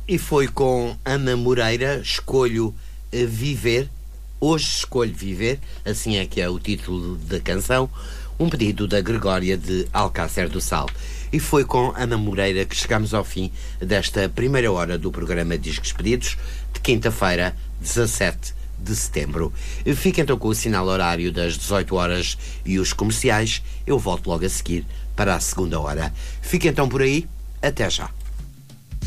E foi com Ana Moreira, Escolho Viver. Hoje escolho viver, assim é que é o título da canção, um pedido da Gregória de Alcácer do Sal. E foi com Ana Moreira que chegamos ao fim desta primeira hora do programa Discos Pedidos, de quinta-feira, 17 de setembro. Fica então com o sinal horário das 18 horas e os comerciais. Eu volto logo a seguir para a segunda hora. Fica então por aí. Até já.